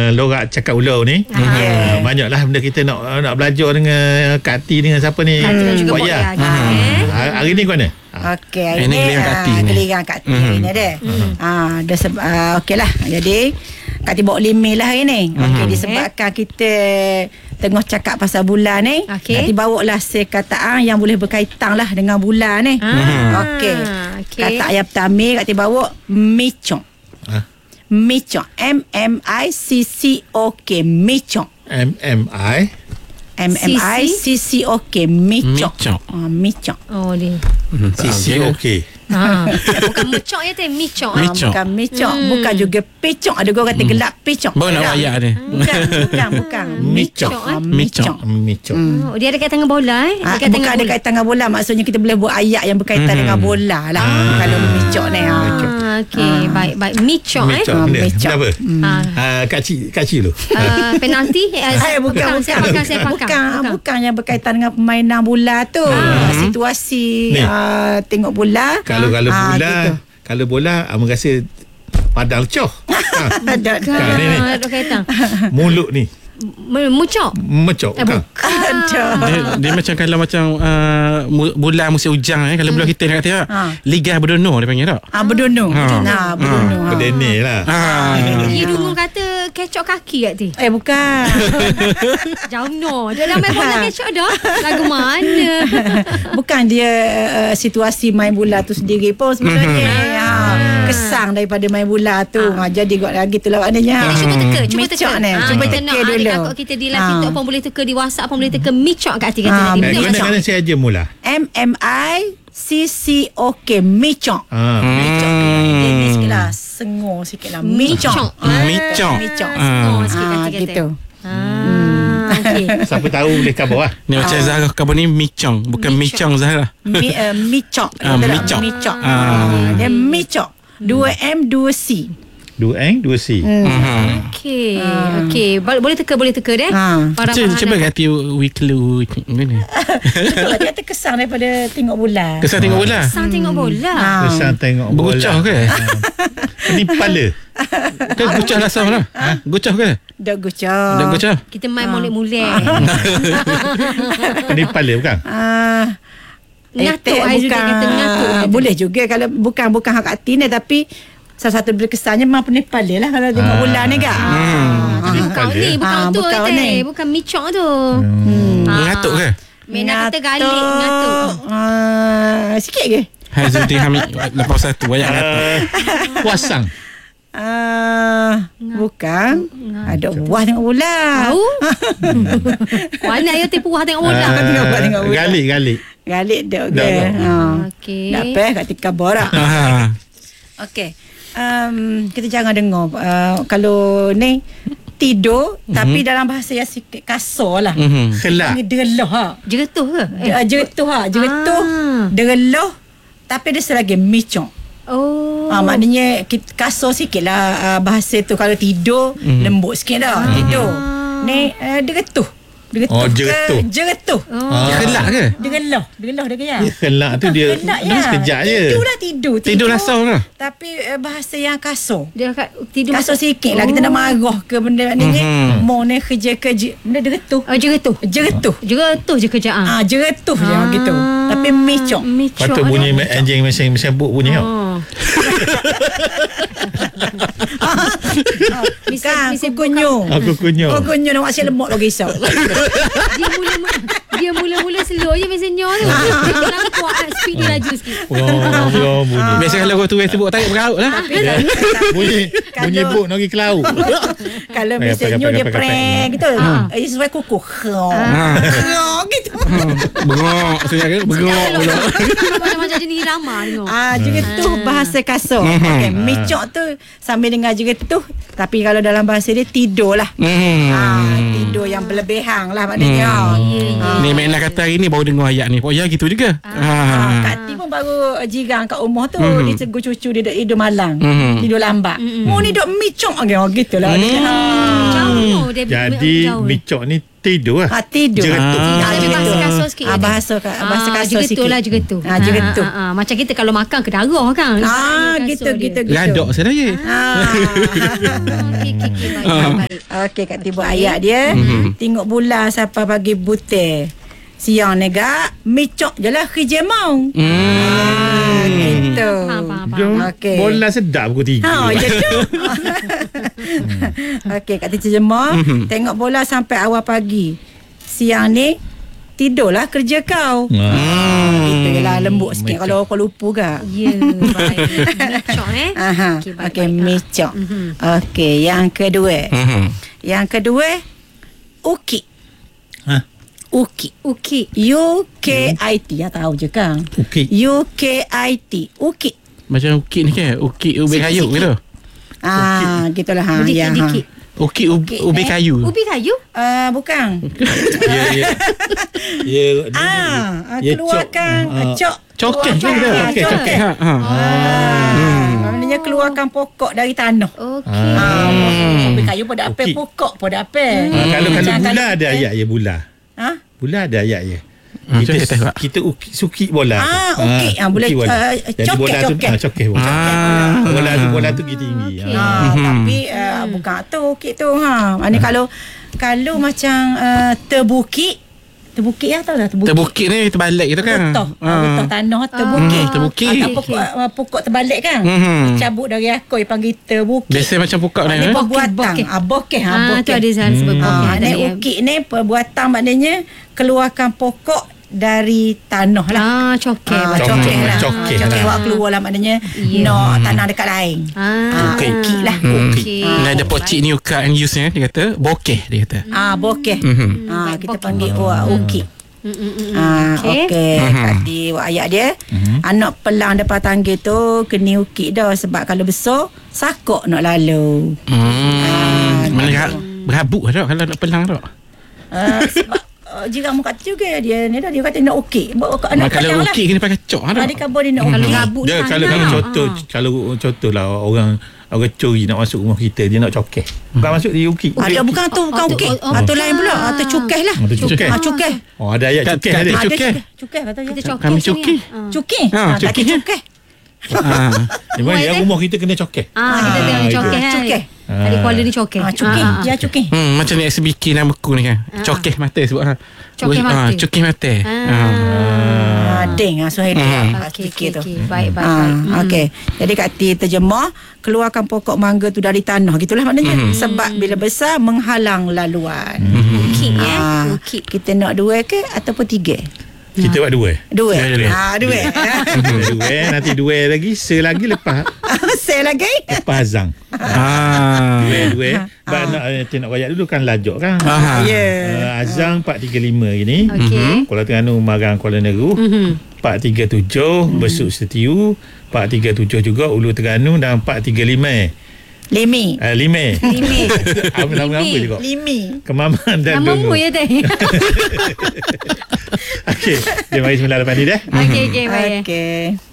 lorak cakap ulau ni. Banyaklah benda kita nak belajar dengan Kak Ti dengan siapa ni? Juga Buat ya. Hari ni ke mana? Okey, hari ni giliran Kak Ti ni ada. Okeylah. Jadi Kak Ti bawa limit lah hari ni. Okey, disebabkan kita tengah cakap pasal bulan ni, Kak Ti bawa lah sekataan yang boleh berkaitan lah dengan bulan ni. Okey. Kata yang pertama Kak Ti bawa micok. Micok, M-M-I-C-C-O-K, micok. M-M-I-C-C-O-K, micok. Micok. Oh dia. C-C-O-K. Bukan mecok ya teh, micok. Bukan micok, bukan juga pecok. Ada orang kata gelap pecok. Baru nak wayak ni. Bukan. Micok. Dia ada kaitan dengan bola Bukan ada kaitan dengan bola. Maksudnya kita boleh buat ayat yang berkaitan dengan bola lah. Kalau micok ni. Okey, baik. Micok Micok apa? Kak Ci dulu. Penalti? Bukan yang berkaitan dengan permainan bola tu. Situasi tengok bola. Kalau bola gitu. Kalau bola Abang rasa padang coh. Ada kaitan. Mulut ni Mecok bukan. Dia macam kalau macam bulan musim hujang kalau bulan kita nak kata Liga Berdono dia panggil tak? Berdono. Berdono. Berdene lah. Dia dulu kata kecok kaki kat ti. Bukan. Jauh no. Dia dah main bola kecok dah. Lagu mana? Bukan dia situasi main bola tu sendiri pun sebenarnya. Kesang daripada main bola tu. Jadi buat lagi tu lah maknanya. Jadi cuba teka. Cuba teka dulu. Takut kita di live TikTok pun boleh teka, di WhatsApp pun boleh teka micok kat Ati kata tadi. Mana saya aja mula. M-M-I-C-C-O-K, micok. Micok. Ini sikitlah sengur sikitlah. Micok. Sengur sikit kata. Gitu. Okay. Siapa tahu boleh khabar lah. Ni macam Zahra khabar ni micong, bukan micong Zahra. Micok. Micok. Dia micok. 2M 2C. 2N 2C. Okey. Boleh teka deh. Cuba kata weekly mana? Cuba dia terkesan daripada tengok bola. Kesan tengok bola. Kesan tengok bola. Bergucah ke? Ini kepala. Ke gucah rasa lah. Gucah ke? Dah gucah. Kita main molek-molek. Ini kepala bukan? Ngatuk juga kata ngatuk. Boleh juga kalau bukan hak Ati ni, tapi salah satu berkesannya memang penipal lah kalau tengok bola ni kak. Bukan tu bukan micok tu. Ngatuk ke? Nak kata galik ngatuk. Sikit ke? Hazuddin Hamid lepas satu banyak ngatuk. Puasang. Bukan. Ada buah tengok bola. Tahu? Mana ayo tipu buah tengok bola. Tengok bola. Galik dah ke? Okey. Tak apa kat tika borak. Okey. Kita jangan dengar kalau ni tidur tapi dalam bahasa yang sikit kasar lah. Kelak. Jeretuh ke? Jeretuh. Dereloh tapi dia selagi micok. Maknanya kasar sikit lah bahasa tu. Kalau tidur lembut sikit dah. Tidur ni deretuh. Jeretuh. Kelak ke? Dereloh dia kaya. Kelak tu dia sekejap je. Tidur lasau lah. Tapi bahasa yang kasar. Dia tidur kasar sikit lah. Kita nak marah ke benda ni. Mau ni kerja benda deretuh. Jeretuh je kerjaan. Jeretuh je gitu. Tapi micok. Patut bunyi anjing mesin buk bunyi tau. Kukunyo nak buat asyik lemak lagi risau. Dia mula-mula slow je messenger tu. Lama kuat speed dia laju sikit. Biasa kalau kau tu sebut tarik bergaut lah. Bunyi buk nak pergi ke laut. Kalau messenger dia prank gitu. Dia sesuai kukuh. Gitu. Bengok sebenarnya bengok. Macam jenis irama tengok. Jeretuh bahasa kasar. Okey, micok tu sambil dengar jeretuh, tapi kalau dalam bahasa dia tidur lah. Tidur yang berlebihan lah maknanya. Ni Mek kata hari ni baru dengar ayat ni. Oh ya gitu juga. Kak Ti pun baru jirang kat rumah tu. Dia tegur cucu dia tidur malang. Tidur lambat. Mau ni duk micok gitu lah. Jadi micok ni tidur lah. Tidur. Jeretuk. Lebih bahasa kasar sikit. Bahasa kasar sikit. Jegetuk lah, jegetuk. Jegetuk. Macam kita kalau makan ke darah kan. Gitu. Radok saya lagi. Baik. Okey, Kak Ti buat ayat dia. Tengok bulan sampai pagi butir. Siang negak, micok je lah kerja mau. Gitu. Okey. Bola sedap pukul 3. Je tu. Okey, Kak Ti terjemah. Tengok bola sampai awal pagi. Siang ni tidurlah kerja kau. Itu je lah, lembut sikit kalau kau lupa ke. Ya, baik. Micok Okey, micok. Okey, yang kedua. Yang kedua, ukit. Ukit. U-K-I-T. Ya tahu je kan? Ukit. U-K-I-T. Ukit. Macam ukit ni kan? Ukit ubi kayu gitu. Gitulah. Dikit-dikit. Ukit ubi kayu. Ubi kayu? Bukan. Keluarkan Cokeh ke dia? Cokeh. Maknanya keluarkan pokok dari tanah. Okey. Ubi kayu pada apa? Pokok pada apa? Kalau bula ada ayat ya bula. Bula ada ayat ya. Kita sukit bola. Ukit. Boleh cokeh. Bola tu tinggi. Tapi bukan tu ukit tu. Maknanya kalau macam terbukit ya, tahu tak terbukit ni terbalik gitu kan. Betul tanah terbukit. Terbukit. Pokok terbalik kan. Cabut dari akoi panggil terbukit. Biasa macam pokok ni. Perbuatan. Bokeh. Tu ada salah sebut bokeh. Ukit ni perbuatan maknanya keluarkan pokok dari tanah lah. Cokeh. Cokeh buat keluar lah maknanya tanah dekat lain. Ukit lah. Ada pocik ni uka and use ni dia kata bokeh dia kata. Bokeh. Kita panggil ukit. Okey. Tadi ayat dia. Anak pelang depan tangga tu kena ukit dah sebab kalau besar sakok nak lalu. Mana berhabuk dah kalau nak pelang dah. Sebab jika mu kata juga dia ni dah dia kata nak okey. Kalau okey kena pakai cok dah. Dia kabur dia nak okey. Kalau contoh lah orang curi nak masuk rumah kita, dia nak cokeh. Bukan masuk dia ukit. Dia bukan tu, bukan ukit. Atau lain pula, atau cukeh lah. Cukeh. Ada ayat cokeh ada. Cukeh kata dia. Kami cukih. Cukih. Cukih. Cukeh. Yang rumah kita kena cokeh. Kita tengok cokeh. Cokeh. Tadi kuala ni cokeh. Cukih. Dia cukih. Macam ni SBK nama aku ni kan. Cokeh mata sebut. Cokeh mata. Cokeh mata. Ding Suhaili Okey. Baik. Okey. Jadi Kak Ti terjemah, keluarkan pokok mangga tu dari tanah. Gitulah maknanya. Sebab bila besar menghalang laluan. Ukit. Kita nak 2 ke ataupun 3? Kita buat 2. 2. 2. Nanti 2 lagi. Selagi lepas. Selagi? Lepas azang. 2. Sebab nak ayat dulu kan lajak kan. Azang 435 ini. Kuala Terengganu Marang Kuala Neru. 437 Besuk Setiu. 437 juga Ulu Terengganu. Dan 435 Limi. Lama juga. Limi. Kemaman dan Namamu ya teh. Okey. Dia mari 9 lepas ni dah. Okey, baik. Okey.